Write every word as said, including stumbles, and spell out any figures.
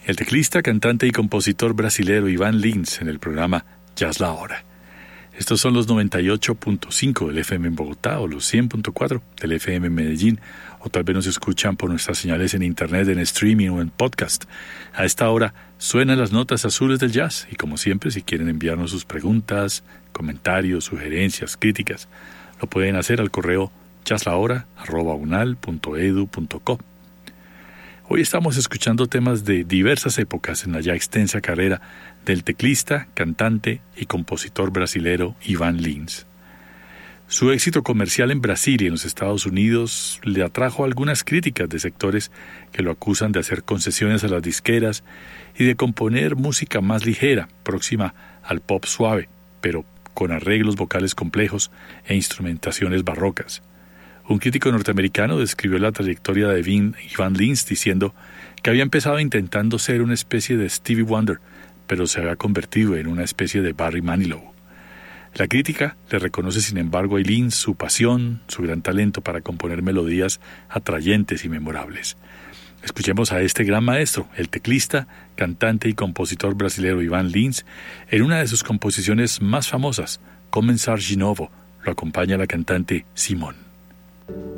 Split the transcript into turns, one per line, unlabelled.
el teclista, cantante y compositor brasilero Ivan Lins en el programa Jazz La Hora. Estos son los noventa y ocho punto cinco del F M en Bogotá o los cien punto cuatro del F M en Medellín, o tal vez nos escuchan por nuestras señales en internet, en streaming o en podcast. A esta hora suenan las notas azules del jazz y, como siempre, si quieren enviarnos sus preguntas, comentarios, sugerencias, críticas, lo pueden hacer al correo jazzlahora arroba unal punto edu punto co. Hoy estamos escuchando temas de diversas épocas en la ya extensa carrera del teclista, cantante y compositor brasilero Ivan Lins. Su éxito comercial en Brasil y en los Estados Unidos le atrajo algunas críticas de sectores que lo acusan de hacer concesiones a las disqueras y de componer música más ligera, próxima al pop suave, pero con arreglos vocales complejos e instrumentaciones barrocas. Un crítico norteamericano describió la trayectoria de Ivan Lins diciendo que había empezado intentando ser una especie de Stevie Wonder, pero se había convertido en una especie de Barry Manilow. La crítica le reconoce, sin embargo, a Lins su pasión, su gran talento para componer melodías atrayentes y memorables. Escuchemos a este gran maestro, el teclista, cantante y compositor brasileño Ivan Lins, en una de sus composiciones más famosas, Comenzar de Novo. Lo acompaña la cantante Simone.